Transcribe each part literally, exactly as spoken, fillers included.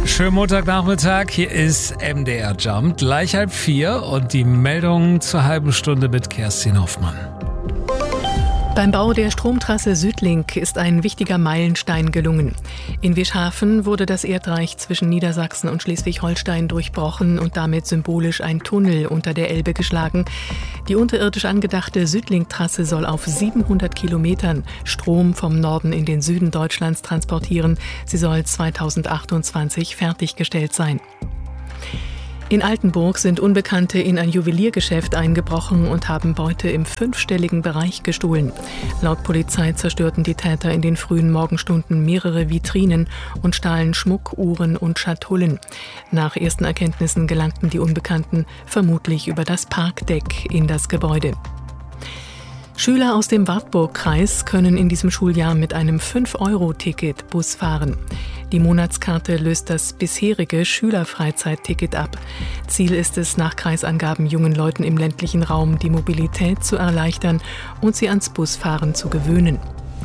Schönen Montagnachmittag, hier ist M D R Jump, gleich halb vier und die Meldung zur halben Stunde mit Kerstin Hoffmann. Beim Bau der Stromtrasse Südlink ist ein wichtiger Meilenstein gelungen. In Wischhafen wurde das Erdreich zwischen Niedersachsen und Schleswig-Holstein durchbrochen und damit symbolisch ein Tunnel unter der Elbe geschlagen. Die unterirdisch angedachte Südlink-Trasse soll auf siebenhundert Kilometern Strom vom Norden in den Süden Deutschlands transportieren. Sie soll zweitausendachtundzwanzig fertiggestellt sein. In Altenburg sind Unbekannte in ein Juweliergeschäft eingebrochen und haben Beute im fünfstelligen Bereich gestohlen. Laut Polizei zerstörten die Täter in den frühen Morgenstunden mehrere Vitrinen und stahlen Schmuck, Uhren und Schatullen. Nach ersten Erkenntnissen gelangten die Unbekannten vermutlich über das Parkdeck in das Gebäude. Schüler aus dem Wartburg-Kreis können in diesem Schuljahr mit einem fünf Euro Ticket Bus fahren. Die Monatskarte löst das bisherige Schülerfreizeitticket ab. Ziel ist es, nach Kreisangaben jungen Leuten im ländlichen Raum die Mobilität zu erleichtern und sie ans Busfahren zu gewöhnen.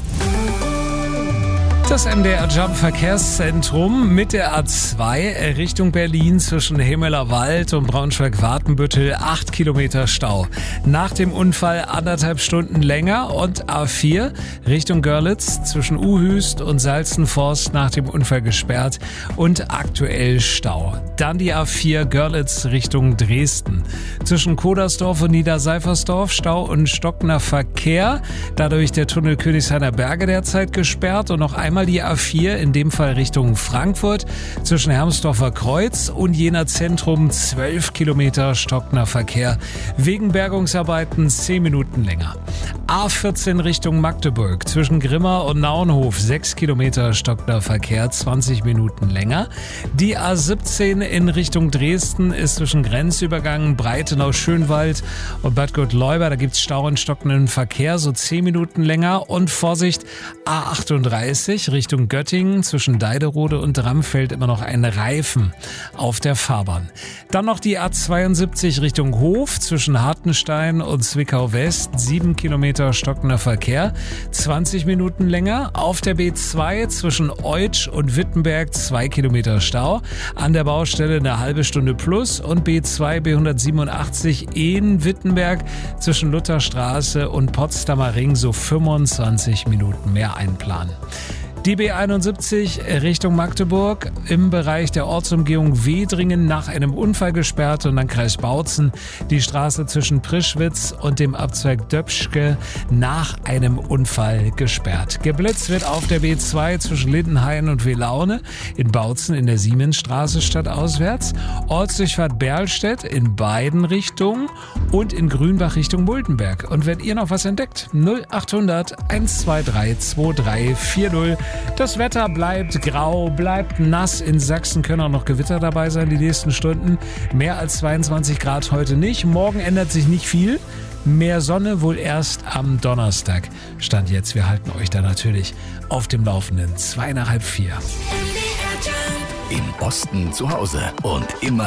Das M D R Jump Verkehrszentrum mit der A zwei Richtung Berlin zwischen Himmelerwald und Braunschweig-Wartenbüttel acht Kilometer Stau. Nach dem Unfall anderthalb Stunden länger und A vier Richtung Görlitz zwischen Uhüst und Salzenforst nach dem Unfall gesperrt und aktuell Stau. Dann die A vier Görlitz Richtung Dresden. Zwischen Kodersdorf und Niederseifersdorf Stau und stockender Verkehr. Dadurch der Tunnel Königshainer Berge derzeit gesperrt und noch einmal Einmal die A vier, in dem Fall Richtung Frankfurt, zwischen Hermsdorfer Kreuz und Jena Zentrum zwölf Kilometer stockender Verkehr. Wegen Bergungsarbeiten zehn Minuten länger. A vierzehn Richtung Magdeburg, zwischen Grimma und Naunhof sechs Kilometer stockender Verkehr, zwanzig Minuten länger. Die A siebzehn in Richtung Dresden ist zwischen Grenzübergang Breitenau-Schönwald und Bad Gottleuba, da gibt's Stau und stockenden Verkehr, so zehn Minuten länger. Und Vorsicht, A achtunddreißig Richtung Göttingen zwischen Deiderode und Dramfeld immer noch ein Reifen auf der Fahrbahn. Dann noch die A zweiundsiebzig Richtung Hof zwischen Hartenstein und Zwickau West, sieben Kilometer stockender Verkehr, zwanzig Minuten länger. Auf der B zwei zwischen Eutsch und Wittenberg zwei Kilometer Stau. An der Baustelle eine halbe Stunde plus und B zwei B hundertsiebenundachtzig Ehen-Wittenberg zwischen Lutherstraße und Potsdamer Ring so fünfundzwanzig Minuten mehr einplanen. Die B einundsiebzig Richtung Magdeburg im Bereich der Ortsumgehung Wedringen nach einem Unfall gesperrt und dann Kreis Bautzen die Straße zwischen Prischwitz und dem Abzweig Döpschke nach einem Unfall gesperrt. Geblitzt wird auf der B zwei zwischen Lindenhain und Welaune in Bautzen in der Siemensstraße stadtauswärts, Ortsdurchfahrt Berlstedt in beiden Richtungen und in Grünbach Richtung Muldenberg. Und wenn ihr noch was entdeckt, null achthundert einhundertzweiundzwanzig drei vier null. Das Wetter bleibt grau, bleibt nass. In Sachsen können auch noch Gewitter dabei sein die nächsten Stunden. Mehr als zweiundzwanzig Grad heute nicht. Morgen ändert sich nicht viel. Mehr Sonne wohl erst am Donnerstag. Stand jetzt, wir halten euch da natürlich auf dem Laufenden. Zwei nach halb vier. Im Osten zu Hause und immer